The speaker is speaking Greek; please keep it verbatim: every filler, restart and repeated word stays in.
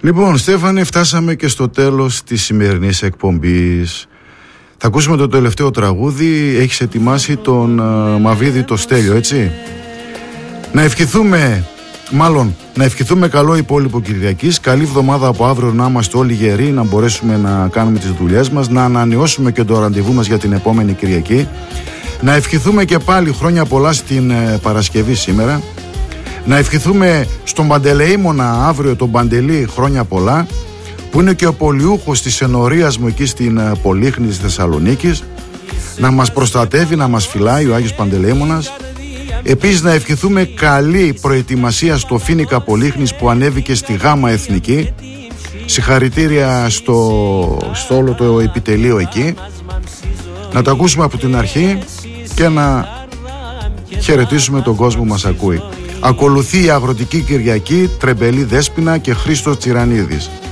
Λοιπόν, Στέφανε, φτάσαμε και στο τέλος της σημερινής εκπομπής. Θα ακούσουμε το τελευταίο τραγούδι. Έχεις ετοιμάσει τον uh, Μαβίδη το Στέλιο, έτσι? Να ευχηθούμε, μάλλον να ευχηθούμε καλό υπόλοιπο Κυριακής. Καλή εβδομάδα από αύριο, να είμαστε όλοι γεροί, να μπορέσουμε να κάνουμε τις δουλειές μας, να ανανεώσουμε και το ραντεβού μας για την επόμενη Κυριακή. Να ευχηθούμε και πάλι χρόνια πολλά στην uh, Παρασκευή σήμερα. Να ευχηθούμε στον Παντελεήμονα αύριο, τον Παντελή, χρόνια πολλά, που είναι και ο πολιούχος της ενορίας μου εκεί στην uh, Πολύχνη της Θεσσαλονίκης. Να μας προστατεύει, να μας φυλάει ο Άγιος Παντελεήμονας. Επίσης να ευχηθούμε καλή προετοιμασία στο Φοίνικα Πολύχνης που ανέβηκε στη Γάμα Εθνική. Συγχαρητήρια στο, στο όλο το επιτελείο εκεί. Να το ακούσουμε από την αρχή και να χαιρετήσουμε τον κόσμο που μας ακούει. Ακολουθεί η Αγροτική Κυριακή, Τρεμπελή Δέσποινα και Χρήστος Τσιρανίδης.